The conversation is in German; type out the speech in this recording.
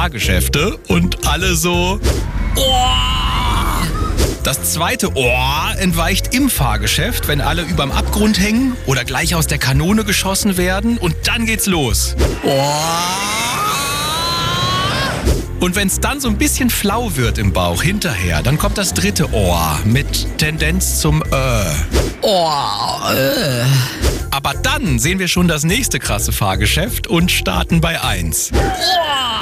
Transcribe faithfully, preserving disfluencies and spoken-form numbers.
Fahrgeschäfte und alle so... Oh! Das zweite Ohr entweicht im Fahrgeschäft, wenn alle überm Abgrund hängen oder gleich aus der Kanone geschossen werden und dann geht's los. Und wenn es dann so ein bisschen flau wird im Bauch hinterher, dann kommt das dritte Ohr mit Tendenz zum Äh. Oh, äh. Aber dann sehen wir schon das nächste krasse Fahrgeschäft und starten bei eins. Oh.